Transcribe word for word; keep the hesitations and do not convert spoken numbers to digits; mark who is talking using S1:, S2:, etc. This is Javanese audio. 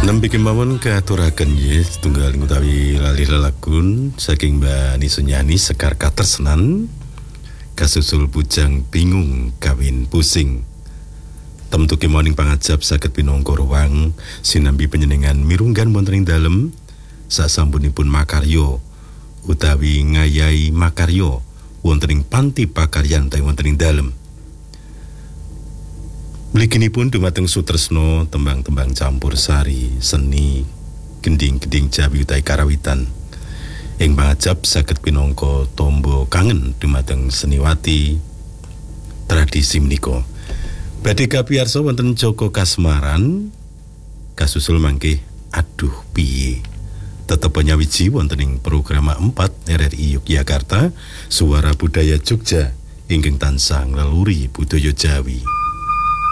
S1: Nembe kemawon katuraken nggih setunggal utawi lali lelagun saking Mbak Nisunyani Sekar Katersenan kasusul bujang bingung kawin pusing. Temtu kemawon pangajab saged pinangka ruang sinambi panjenengan mirunggan wonten ing dalem sasampunipun makarya utawi ngayahi makarya wonten ing panti pakaryan utawi wonten ing dalem. Mliginipun dumateng sutresna tembang-tembang campur sari, seni, gending-gending Jawi utawi karawitan. Ing pangajab saged pinangka tamba kangen dumateng seniwati tradisi menika. Badhe kapiyarsa wonten Joko Kasmaran kasusul mangke aduh piye. Tetep nyawiji wonten ing program empat R R I Yogyakarta Suara Budaya Jogja ingkang tansah ngleluri budaya Jawi.